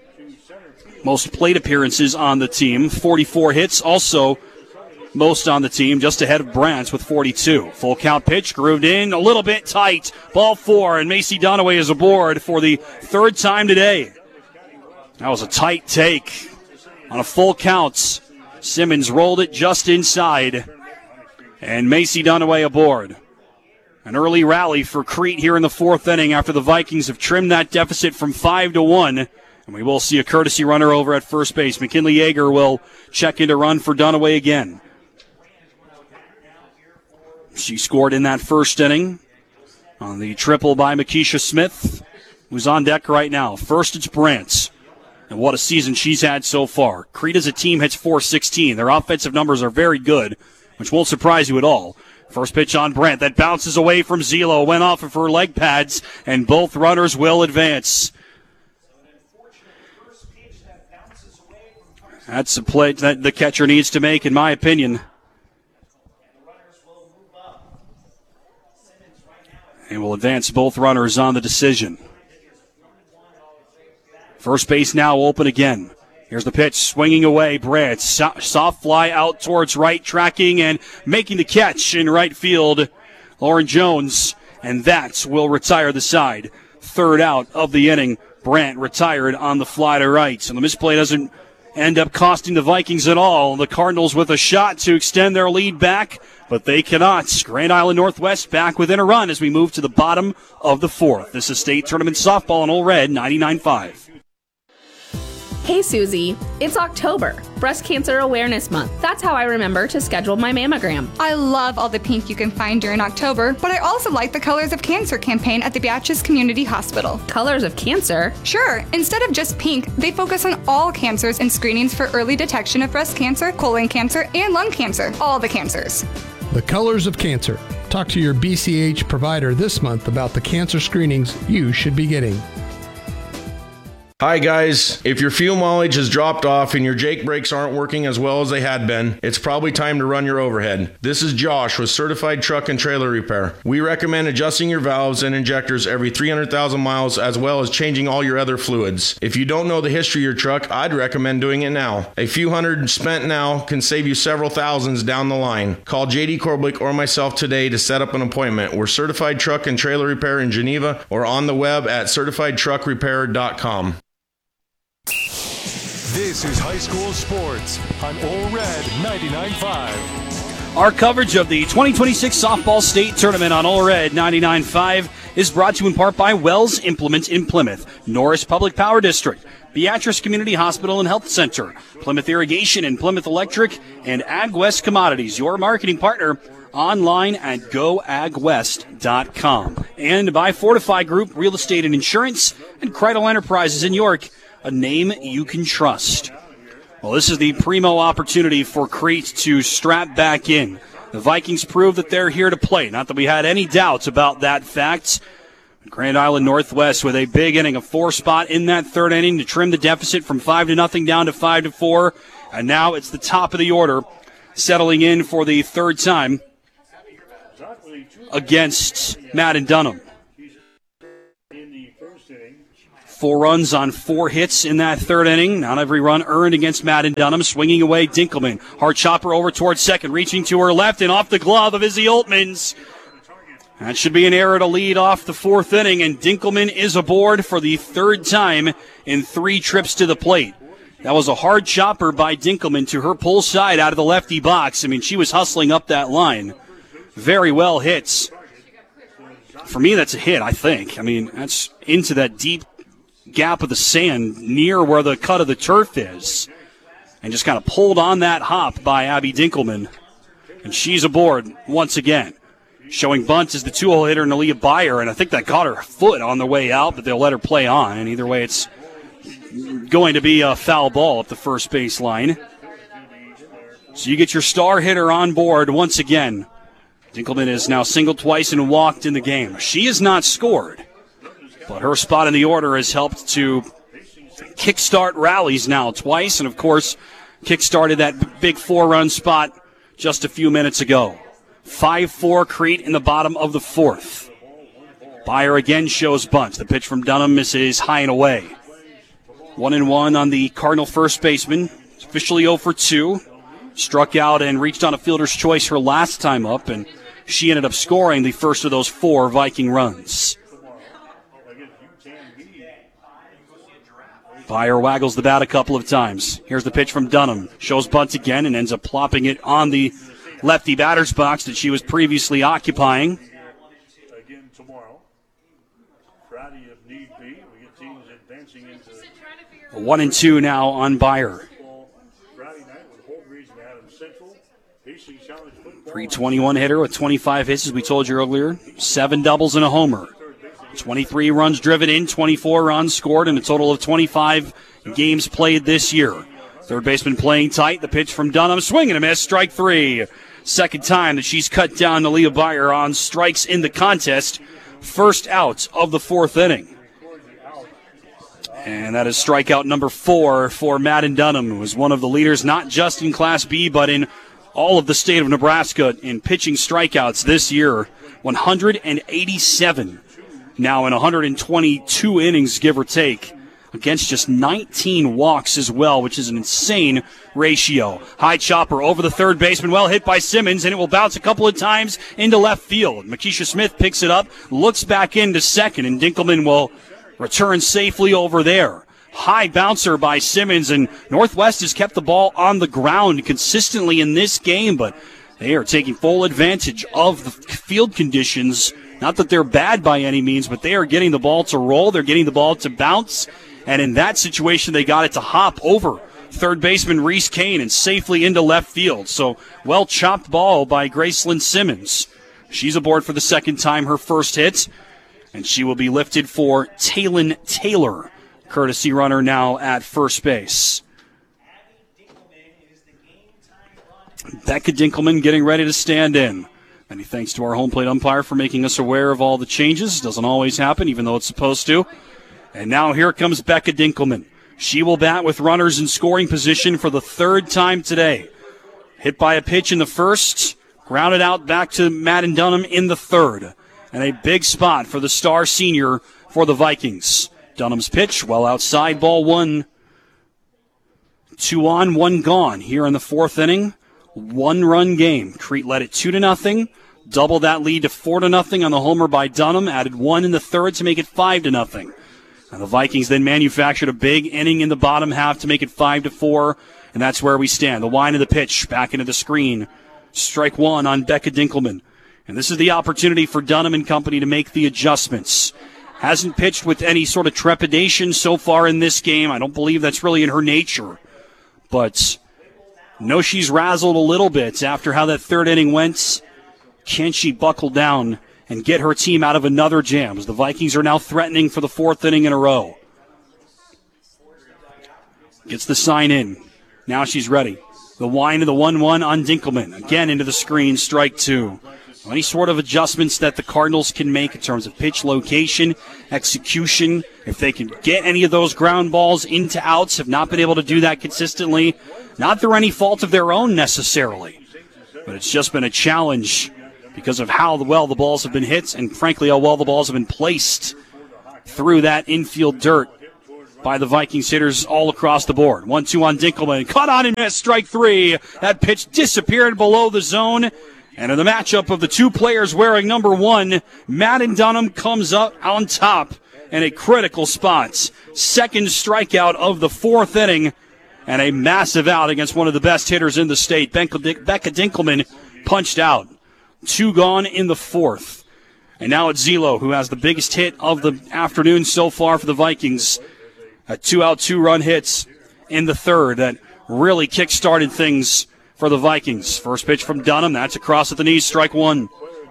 Most plate appearances on the team, 44 hits, also most on the team, just ahead of Brantz with 42. Full count pitch, grooved in, a little bit tight. Ball 4, and Macy Dunaway is aboard for the third time today. That was a tight take on a full count. Simmons rolled it just inside, and Macy Dunaway aboard. An early rally for Crete here in the fourth inning after the Vikings have trimmed that deficit from 5-1. And we will see a courtesy runner over at first base. McKinley Yeager will check in to run for Dunaway again. She scored in that first inning on the triple by Makisha Smith, who's on deck right now. First, it's Brantz. And what a season she's had so far. Crete as a team hits .416. Their offensive numbers are very good, which won't surprise you at all. First pitch on Brant. That bounces away from Zilo. Went off of her leg pads, and both runners will advance. That's a play that the catcher needs to make, in my opinion. And will advance both runners on the decision. First base now open again. Here's the pitch, swinging away. Brant, soft fly out towards right, tracking and making the catch in right field. Lauren Jones, and that will retire the side. Third out of the inning. Brant retired on the fly to right. So the misplay doesn't end up costing the Vikings at all. The Cardinals with a shot to extend their lead back, but they cannot. Grand Island Northwest back within a run as we move to the bottom of the fourth. This is State Tournament Softball on Ole Red 99.5. Hey Susie, it's October, Breast Cancer Awareness Month. That's how I remember to schedule my mammogram. I love all the pink you can find during October, but I also like the Colors of Cancer campaign at the Beatrice Community Hospital. Colors of Cancer? Sure. Instead of just pink, they focus on all cancers and screenings for early detection of breast cancer, colon cancer, and lung cancer. All the cancers. The Colors of Cancer. Talk to your BCH provider this month about the cancer screenings you should be getting. Hi guys, if your fuel mileage has dropped off and your Jake brakes aren't working as well as they had been, it's probably time to run your overhead. This is Josh with Certified Truck and Trailer Repair. We recommend adjusting your valves and injectors every 300,000 miles as well as changing all your other fluids. If you don't know the history of your truck, I'd recommend doing it now. A few hundred spent now can save you several thousands down the line. Call JD Korblick or myself today to set up an appointment. We're Certified Truck and Trailer Repair in Geneva or on the web at certifiedtruckrepair.com. This is high school sports on Ole Red 99.5. Our coverage of the 2026 Softball State Tournament on Ole Red 99.5 is brought to you in part by Wells Implement in Plymouth, Norris Public Power District, Beatrice Community Hospital and Health Center, Plymouth Irrigation and Plymouth Electric, and AgWest Commodities, your marketing partner, online at goagwest.com. And by Fortify Group, Real Estate and Insurance, and Kreidel Enterprises in York, a name you can trust. Well, this is the primo opportunity for Crete to strap back in. The Vikings prove that they're here to play. Not that we had any doubts about that fact. Grand Island Northwest with a big inning, a 4 spot in that third inning to trim the deficit from 5-0 down to 5-4. And now it's the top of the order settling in for the third time against Madden Dunham. 4 runs on 4 hits in that third inning. Not every run earned against Madden Dunham. Swinging away, Dinkelman. Hard chopper over towards second, reaching to her left and off the glove of Izzy Oltmans. That should be an error to lead off the 4th inning, and Dinkelman is aboard for the 3rd time in 3 trips to the plate. That was a hard chopper by Dinkelman to her pull side out of the lefty box. I mean, she was hustling up that line. Very well hits. For me, that's a hit, I think. I mean, that's into that deep gap of the sand near where the cut of the turf is. And just kind of pulled on that hop by Abby Dinkelman. And she's aboard once again. Showing bunt is the 2-hole hitter, Nalia Beyer, and I think that got her foot on the way out, but they'll let her play on. And either way, it's going to be a foul ball at the first base line. So you get your star hitter on board once again. Dinkelman is now singled twice and walked in the game. She has not scored, but her spot in the order has helped to kickstart rallies now twice, and of course, kickstarted that big 4-run spot just a few minutes ago. 5-4 Crete in the bottom of the 4th. Beyer again shows bunt. The pitch from Dunham misses high and away. 1-1 on the Cardinal first baseman. It's officially 0 for 2. Struck out and reached on a fielder's choice her last time up, and she ended up scoring the first of those 4 Viking runs. Beyer waggles the bat a couple of times. Here's the pitch from Dunham. Shows bunt again and ends up plopping it on the lefty batter's box that she was previously occupying. Again tomorrow. Friday if need be. We get teams advancing into 1-2 now on Beyer. Friday night with Holt Region Adams Central. Hastings College football. 321 hitter with 25 hits, as we told you earlier. 7 doubles and a homer. 23 runs driven in, 24 runs scored, and a total of 25 games played this year. Third baseman playing tight. The pitch from Dunham. Swing and a miss. Strike 3. Second time that she's cut down Nalia Beyer on strikes in the contest. First out of the 4th inning. And that is strikeout number 4 for Madden Dunham, who is one of the leaders not just in Class B, but in all of the state of Nebraska in pitching strikeouts this year. 187 now in 122 innings, give or take, against just 19 walks as well, which is an insane ratio. High chopper over the third baseman, well hit by Simmons, and it will bounce a couple of times into left field. Makisha Smith picks it up, looks back into second, and Dinkelman will return safely over there. High bouncer by Simmons, and Northwest has kept the ball on the ground consistently in this game, but they are taking full advantage of the field conditions. Not that they're bad by any means, but they are getting the ball to roll. They're getting the ball to bounce. And in that situation, they got it to hop over third baseman Reese Kane and safely into left field. So well-chopped ball by Gracelyn Simmons. She's aboard for the second time, her first hit. And she will be lifted for Taylon Taylor, courtesy runner now at first base. Becca Dinkelman getting ready to stand in. Many thanks to our home plate umpire for making us aware of all the changes. Doesn't always happen, even though it's supposed to. And now here comes Becca Dinkelman. She will bat with runners in scoring position for the 3rd time today. Hit by a pitch in the first, grounded out back to Madden Dunham in the 3rd. And a big spot for the star senior for the Vikings. Dunham's pitch, well outside, ball 1. 2 on, 1 gone here in the 4th inning. 1-run game. Crete led it 2-0. Doubled that lead to 4-0 on the homer by Dunham. Added 1 in the 3rd to make it 5-0. And the Vikings then manufactured a big inning in the bottom half to make it 5-4. And that's where we stand. The line of the pitch back into the screen. Strike 1 on Becca Dinkelman. And this is the opportunity for Dunham and company to make the adjustments. Hasn't pitched with any sort of trepidation so far in this game. I don't believe that's really in her nature. But know she's razzled a little bit after how that 3rd inning went. Can she buckle down and get her team out of another jam, as the Vikings are now threatening for the 4th inning in a row? Gets the sign in. Now she's ready. The wind of the 1-1 on Dinkelman. Again into the screen, strike 2. Any sort of adjustments that the Cardinals can make in terms of pitch location, execution, if they can get any of those ground balls into outs, have not been able to do that consistently. Not through any fault of their own necessarily, but it's just been a challenge because of how well the balls have been hit and, frankly, how well the balls have been placed through that infield dirt by the Vikings hitters all across the board. 1-2 on Dinkelman. Caught on and missed. Strike three. That pitch disappeared below the zone. And in the matchup of the two players wearing number 1, Madden Dunham comes up on top in a critical spot. Second strikeout of the 4th inning and a massive out against one of the best hitters in the state. Becca Dinkelman punched out. 2 gone in the 4th. And now it's Zelo who has the biggest hit of the afternoon so far for the Vikings. A 2-out, 2-run hits in the 3rd that really kick-started things for the Vikings. First pitch from Dunham. That's across at the knees. Strike 1.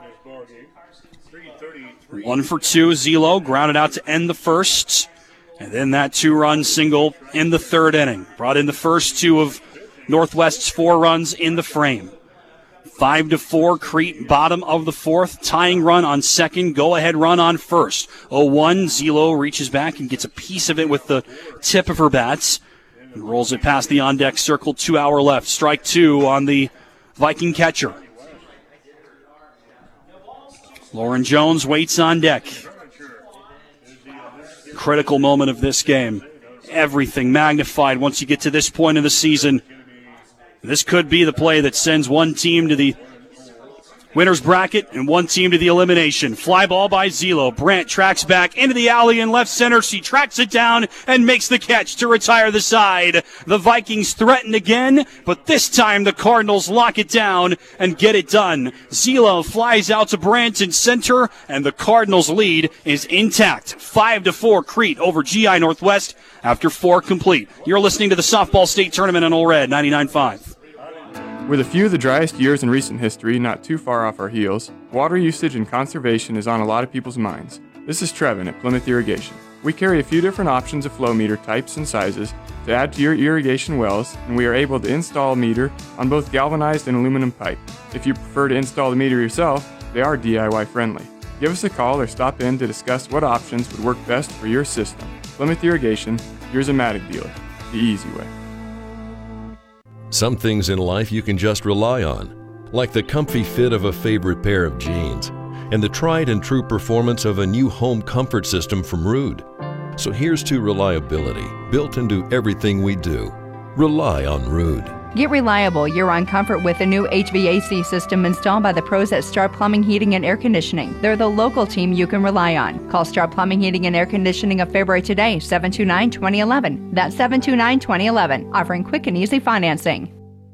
1 for 2. Zelo grounded out to end the 1st. And then that 2-run single in the 3rd inning. Brought in the first 2 of Northwest's 4 runs in the frame. 5-4, Crete, bottom of the 4th. Tying run on 2nd, go-ahead run on 1st. 0-1, Zelo reaches back and gets a piece of it with the tip of her bats. And rolls it past the on-deck circle, 2 hour left. Strike 2 on the Viking catcher. Lauren Jones waits on deck. Critical moment of this game. Everything magnified once you get to this point of the season. This could be the play that sends one team to the winner's bracket and one team to the elimination. Fly ball by Zelo. Brandt tracks back into the alley in left center. She tracks it down and makes the catch to retire the side. The Vikings threaten again, but this time the Cardinals lock it down and get it done. Zelo flies out to Brandt in center, and the Cardinals' lead is intact. 5-4 Crete over GI Northwest after 4 complete. You're listening to the Softball State Tournament on Ole Red 99.5. With a few of the driest years in recent history not too far off our heels, water usage and conservation is on a lot of people's minds. This is Trevin at Plymouth Irrigation. We carry a few different options of flow meter types and sizes to add to your irrigation wells, and we are able to install a meter on both galvanized and aluminum pipe. If you prefer to install the meter yourself, they are DIY friendly. Give us a call or stop in to discuss what options would work best for your system. Plymouth Irrigation, your Zematic dealer, the easy way. Some things in life you can just rely on, like the comfy fit of a favorite pair of jeans and the tried and true performance of a new home comfort system from Ruud. So here's to reliability, built into everything we do. Rely on Ruud. Get reliable year-round comfort with a new HVAC system installed by the pros at Star Plumbing, Heating, and Air Conditioning. They're the local team you can rely on. Call Star Plumbing, Heating, and Air Conditioning of February today, 729-2011. That's 729-2011, offering quick and easy financing.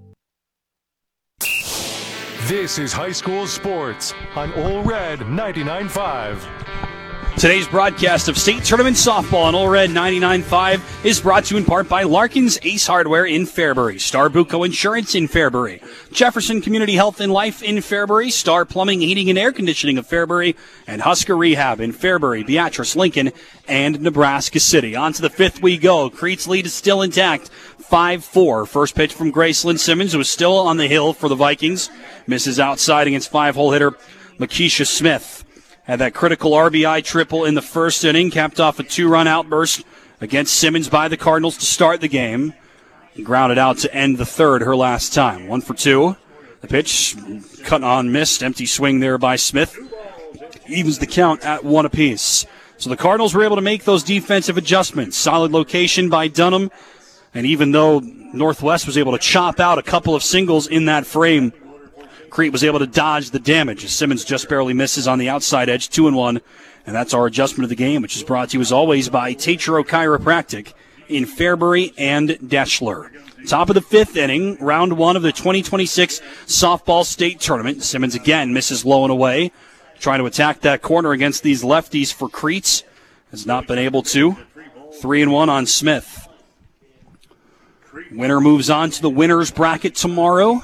This is high school sports on Ole Red 99.5. Today's broadcast of State Tournament Softball on Ole Red 99.5 is brought to you in part by Larkin's Ace Hardware in Fairbury, Star Buco Insurance in Fairbury, Jefferson Community Health and Life in Fairbury, Star Plumbing, Heating, and Air Conditioning of Fairbury, and Husker Rehab in Fairbury, Beatrice, Lincoln, and Nebraska City. On to the 5th we go. Crete's lead is still intact, 5-4. First pitch from Gracelyn Simmons, who is still on the hill for the Vikings. Misses outside against 5-hole hitter Makisha Smith. Had that critical RBI triple in the 1st inning, capped off a 2-run outburst against Simmons by the Cardinals to start the game. Grounded out to end the 3rd, her last time. 1 for 2. The pitch, cut on, missed. Empty swing there by Smith. Evens the count at 1 apiece. So the Cardinals were able to make those defensive adjustments. Solid location by Dunham. And even though Northwest was able to chop out a couple of singles in that frame, Crete was able to dodge the damage as Simmons just barely misses on the outside edge, 2-1. And that's our adjustment of the game, which is brought to you as always by Tatro Chiropractic in Fairbury and Deschler. Top of the 5th inning, round 1 of the 2026 Softball State Tournament. Simmons again misses low and away. Trying to attack that corner against these lefties for Crete. Has not been able to. 3-1 on Smith. Winner moves on to the winner's bracket tomorrow.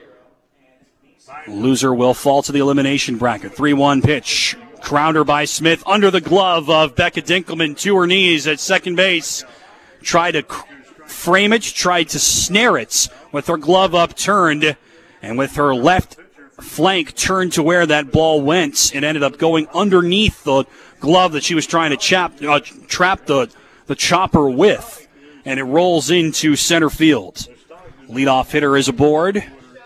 Loser will fall to the elimination bracket. 3-1 pitch. Grounder by Smith under the glove of Becca Dinkelman to her knees at second base. Tried to frame it, tried to snare it with her glove upturned, and with her left flank turned to where that ball went and ended up going underneath the glove that she was trying to trap the chopper with, and it rolls into center field. Leadoff hitter is aboard.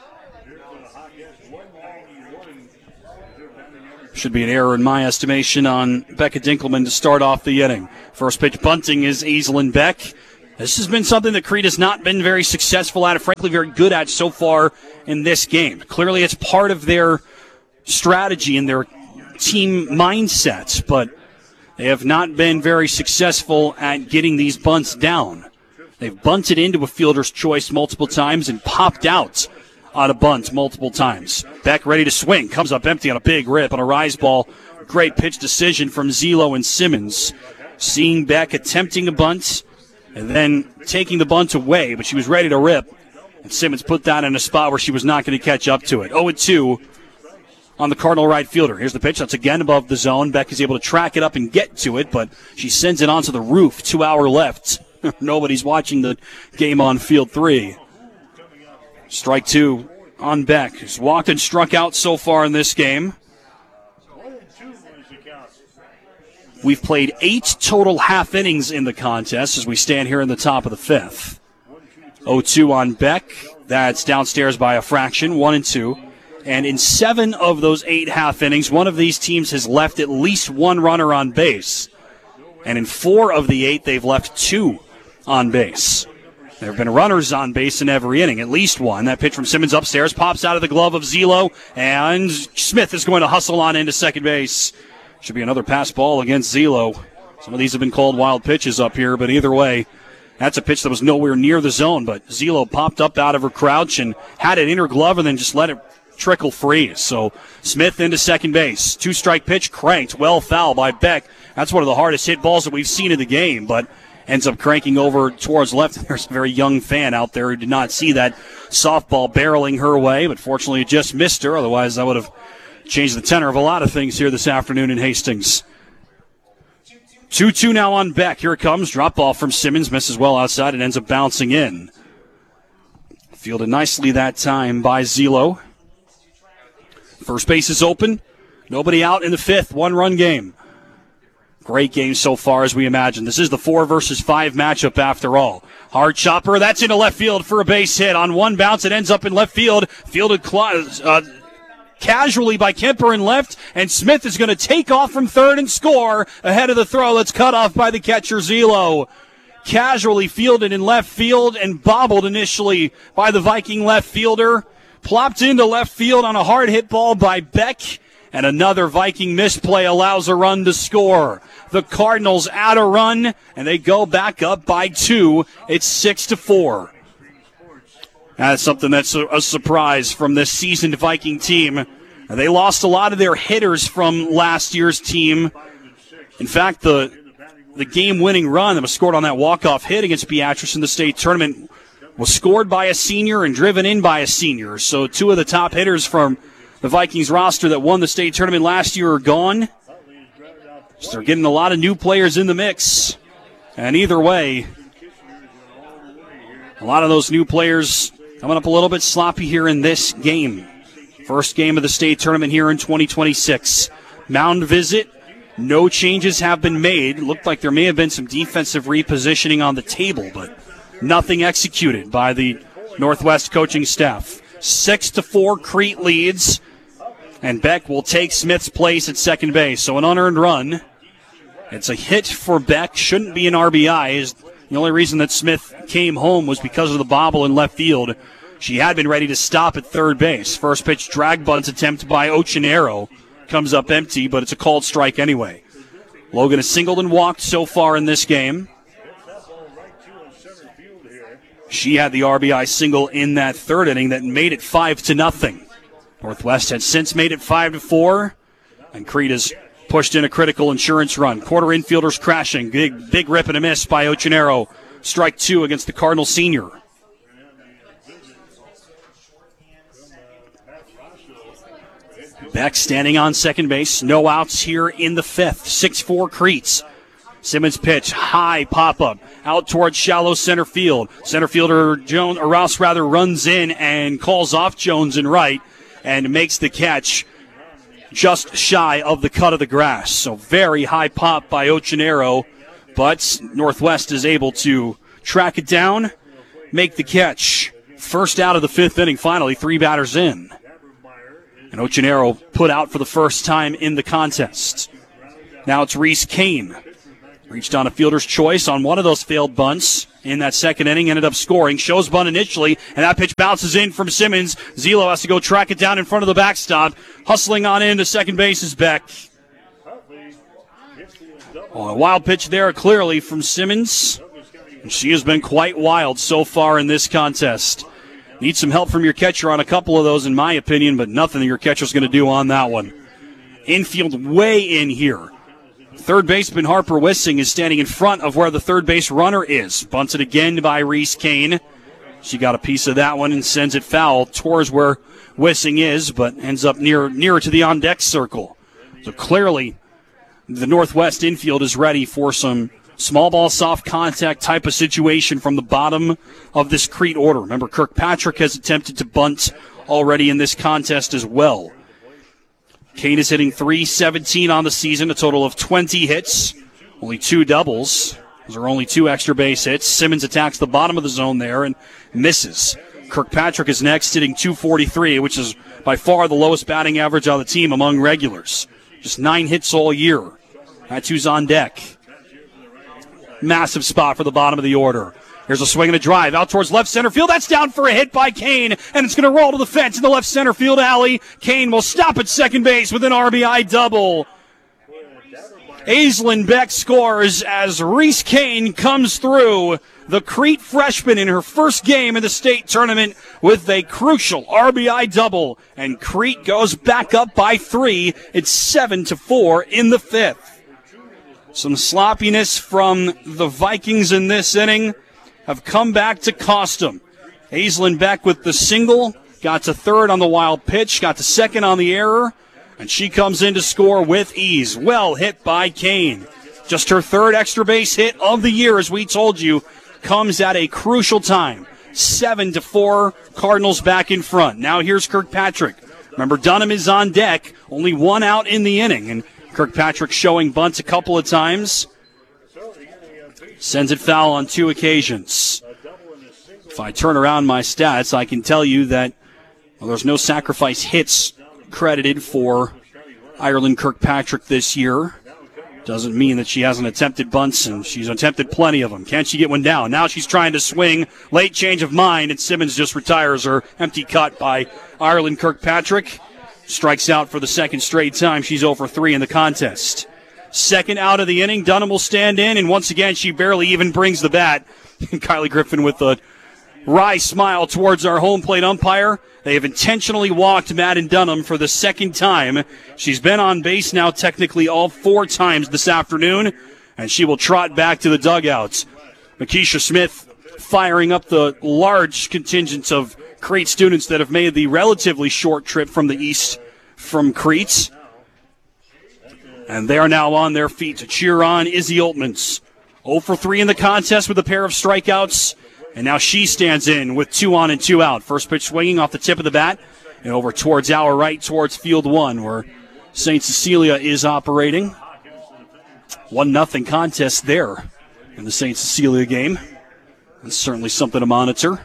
Should be an error in my estimation on Becca Dinkelman to start off the inning. First pitch bunting is Aislinn Beck. This has been something that Crete has not been very successful at, frankly very good at so far in this game. Clearly it's part of their strategy and their team mindset, but they have not been very successful at getting these bunts down. They've bunted into a fielder's choice multiple times and popped out on a bunt multiple times. Beck ready to swing. Comes up empty on a big rip on a rise ball. Great pitch decision from Zelo and Simmons. Seeing Beck attempting a bunt and then taking the bunt away, but she was ready to rip. And Simmons put that in a spot where she was not going to catch up to it. 0-2 on the Cardinal right fielder. Here's the pitch. That's again above the zone. Beck is able to track it up and get to it, but she sends it onto the roof. 2 hour left. Nobody's watching the game on field 3. Strike 2 on Beck. He's walked and struck out so far in this game. We've played 8 total half innings in the contest as we stand here in the top of the 5th. 0-2 on Beck. That's downstairs by a fraction, 1-2. And in 7 of those 8 half innings, one of these teams has left at least one runner on base. And in 4 of the 8, they've left 2 on base. There have been runners on base in every inning, at least one. That pitch from Simmons upstairs pops out of the glove of Zelo, and Smith is going to hustle on into second base. Should be another pass ball against Zelo. Some of these have been called wild pitches up here, but either way, that's a pitch that was nowhere near the zone, but Zelo popped up out of her crouch and had it in her glove and then just let it trickle free. So Smith into second base. 2-strike pitch cranked, well foul by Beck. That's one of the hardest hit balls that we've seen in the game, but ends up cranking over towards left. There's a very young fan out there who did not see that softball barreling her way, but fortunately it just missed her. Otherwise, that would have changed the tenor of a lot of things here this afternoon in Hastings. 2-2 now on Beck. Here it comes. Drop ball from Simmons. Misses well outside and ends up bouncing in. Fielded nicely that time by Zelo. First base is open. Nobody out in the 5th. 1-run game. Great game so far, as we imagined. This is the 4 versus 5 matchup after all. Hard chopper. That's into left field for a base hit. On one bounce, it ends up in left field. Fielded casually by Kemper in left, and Smith is going to take off from third and score ahead of the throw that's cut off by the catcher, Zelo. Casually fielded in left field and bobbled initially by the Viking left fielder. Plopped into left field on a hard hit ball by Beck. And another Viking misplay allows a run to score. The Cardinals add a run, and they go back up by 2. It's 6-4. That's something that's a surprise from this seasoned Viking team. They lost a lot of their hitters from last year's team. In fact, the game-winning run that was scored on that walk-off hit against Beatrice in the state tournament was scored by a senior and driven in by a senior. So 2 of the top hitters from the Vikings roster that won the state tournament last year are gone. So they're getting a lot of new players in the mix. And either way, a lot of those new players coming up a little bit sloppy here in this game. First game of the state tournament here in 2026. Mound visit. No changes have been made. Looked like there may have been some defensive repositioning on the table, but nothing executed by the Northwest coaching staff. 6-4, Crete leads. And Beck will take Smith's place at second base. So an unearned run. It's a hit for Beck. Shouldn't be an RBI. The only reason that Smith came home was because of the bobble in left field. She had been ready to stop at third base. First pitch drag bunt attempt by Ochinero. Comes up empty, but it's a called strike anyway. Logan has singled and walked so far in this game. She had the RBI single in that third inning that made it 5-0. Northwest had since made it 5-4, and Crete has pushed in a critical insurance run. Quarter infielders crashing. Big rip and a miss by Ochinero. Strike 2 against the Cardinal senior. Beck standing on second base. No outs here in the 5th. 6-4 Crete. Simmons pitch, high pop-up, out towards shallow center field. Center fielder Rouse runs in and calls off Jones in right. and makes the catch just shy of the cut of the grass. So very high pop by Ochenero, but Northwest is able to track it down, make the catch. First out of the fifth inning, finally, 3 batters in. And Ochenero put out for the first time in the contest. Now it's Reese Kane. Reached on a fielder's choice on one of those failed bunts in that second inning, ended up scoring. Shows bunt initially, and that pitch bounces in from Simmons. Zelo has to go track it down in front of the backstop. Hustling on in to second base is Beck. Oh, a wild pitch there clearly from Simmons. And she has been quite wild so far in this contest. Need some help from your catcher on a couple of those, in my opinion, but nothing that your catcher's going to do on that one. Infield way in here. Third baseman Harper Wissing is standing in front of where the third base runner is. Bunts it again by Reese Kane. She got a piece of that one and sends it foul towards where Wissing is, but ends up nearer to the on-deck circle. So clearly, the Northwest infield is ready for some small ball, soft contact type of situation from the bottom of this Crete order. Remember, Kirkpatrick has attempted to bunt already in this contest as well. Kane is hitting .317 on the season, a total of 20 hits, only 2 doubles. Those are only 2 extra base hits. Simmons attacks the bottom of the zone there and misses. Kirkpatrick is next, hitting .243, which is by far the lowest batting average on the team among regulars. Just 9 hits all year. That's who's on deck. Massive spot for the bottom of the order. Here's a swing and a drive out towards left center field. That's down for a hit by Kane, and it's going to roll to the fence in the left center field alley. Kane will stop at second base with an RBI double. Aislinn Beck scores as Reese Kane comes through. The Crete freshman in her first game in the state tournament with a crucial RBI double, and Crete goes back up by 3. It's 7-4 in the fifth. Some sloppiness from the Vikings in this inning have come back to cost them. Aislinn Beck with the single, got to third on the wild pitch, got to second on the error, and she comes in to score with ease. Well hit by Kane. Just her third extra base hit of the year, as we told you, comes at a crucial time. 7-4, Cardinals back in front. Now here's Kirkpatrick. Remember, Dunham is on deck, only 1 out in the inning, and Kirkpatrick showing bunts a couple of times. Sends it foul on 2 occasions. If I turn around my stats, I can tell you that there's no sacrifice hits credited for Ireland Kirkpatrick this year. Doesn't mean that she hasn't attempted bunts, and she's attempted plenty of them. Can she get one down? Now she's trying to swing. Late change of mind, and Simmons just retires her. Empty cut by Ireland Kirkpatrick. Strikes out for the second straight time. She's 0 for 3 in the contest. Second out of the inning, Dunham will stand in, and once again, she barely even brings the bat. Kylie Griffin with a wry smile towards our home plate umpire. They have intentionally walked Madden Dunham for the second time. She's been on base now technically all 4 times this afternoon, and she will trot back to the dugouts. Makisha Smith firing up the large contingents of Crete students that have made the relatively short trip from the east from Crete. And they are now on their feet to cheer on Izzy Oltmans. 0 for 3 in the contest with a pair of strikeouts. And now she stands in with 2 on and 2 out. First pitch swinging off the tip of the bat and over towards our right, towards field 1, where St. Cecilia is operating. 1-0 contest there in the St. Cecilia game. That's certainly something to monitor.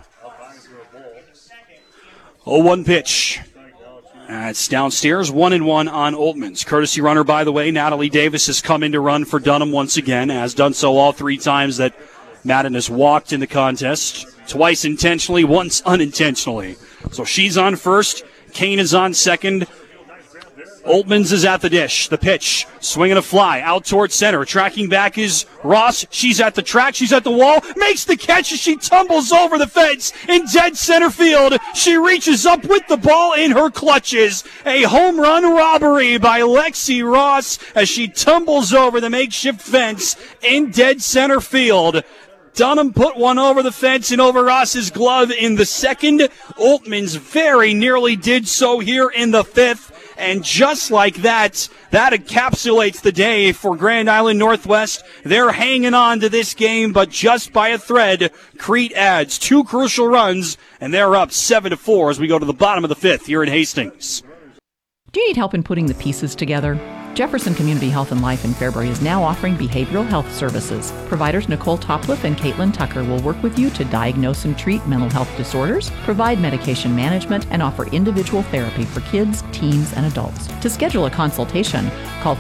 0-1 pitch. It's downstairs, 1-1 on Oltmans. Courtesy runner, by the way, Natalie Davis has come in to run for Dunham once again, has done so all 3 times that Madden has walked in the contest. Twice intentionally, once unintentionally. So she's on first. Kane is on second. Oltmans is at the dish. The pitch. Swinging a fly out towards center. Tracking back is Ross. She's at the track. She's at the wall. Makes the catch as she tumbles over the fence in dead center field. She reaches up with the ball in her clutches. A home run robbery by Lexi Ross as she tumbles over the makeshift fence in dead center field. Dunham put one over the fence and over Ross's glove in the second. Oltmans very nearly did so here in the fifth. And just like that, that encapsulates the day for Grand Island Northwest. They're hanging on to this game, but just by a thread, Crete adds 2 crucial runs, and they're up 7-4 as we go to the bottom of the 5th here in Hastings. Do you need help in putting the pieces together? Jefferson Community Health and Life in Fairbury is now offering behavioral health services. Providers Nicole Topliff and Caitlin Tucker will work with you to diagnose and treat mental health disorders, provide medication management, and offer individual therapy for kids, teens, and adults. To schedule a consultation, call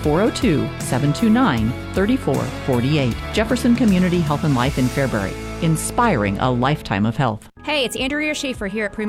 402-729-3448. Jefferson Community Health and Life in Fairbury, inspiring a lifetime of health. Hey, it's Andrea Schaefer here at Premier